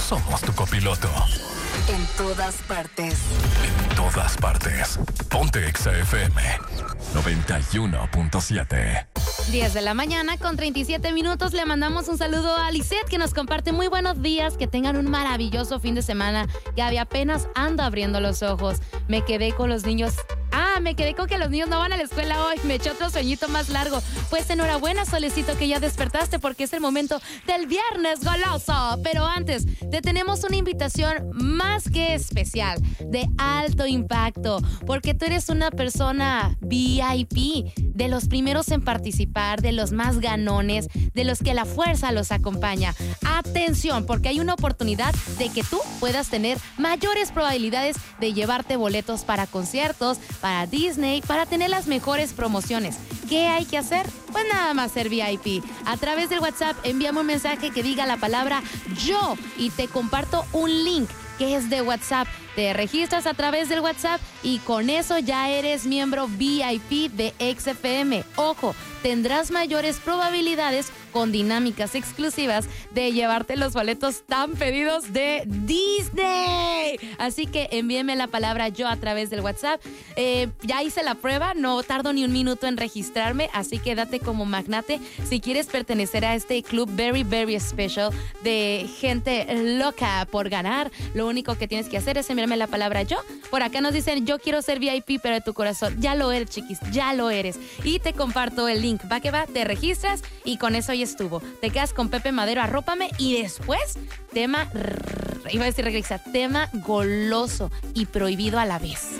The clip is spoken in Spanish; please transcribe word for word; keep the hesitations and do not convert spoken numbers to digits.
somos tu copiloto. En todas partes. En todas partes. Ponte Exa F M noventa y uno punto siete. diez de la mañana con treinta y siete minutos. Le mandamos un saludo a Lisette, que nos comparte muy buenos días, que tengan un maravilloso fin de semana. Gaby apenas anda abriendo los ojos. Me quedé con los niños. Ah, me quedé con que los niños no van a la escuela hoy. Me eché otro sueñito más largo. Pues enhorabuena, Solecito, que ya despertaste, porque es el momento del viernes goloso. Pero antes, te tenemos una invitación más que especial, de alto impacto, porque tú eres una persona V I P, de los primeros en participar, de los más ganones, de los que la fuerza los acompaña. Atención, porque hay una oportunidad de que tú puedas tener mayores probabilidades de llevarte boletos para conciertos, para Disney, para tener las mejores promociones. ¿Qué hay que hacer? Pues nada más ser V I P. A través del WhatsApp, envíame un mensaje que diga la palabra yo y te comparto un link que es de WhatsApp. Te registras a través del WhatsApp y con eso ya eres miembro V I P de Exa F M. Ojo, tendrás mayores probabilidades con dinámicas exclusivas de llevarte los boletos tan pedidos de Disney. Así que envíeme la palabra yo a través del WhatsApp. Eh, ya hice la prueba, no tardo ni un minuto en registrarme, así que date como magnate si quieres pertenecer a este club very, very special de gente loca por ganar. Lo único que tienes que hacer es enviarme la palabra yo. Por acá nos dicen, yo quiero ser V I P, pero de tu corazón. Ya lo eres, chiquis, ya lo eres. Y te comparto el link. Va que va, te registras y con eso ya estuvo. Te quedas con Pepe Madero, arrópame, y después, tema, iba a decir regresa, tema goloso y prohibido a la vez.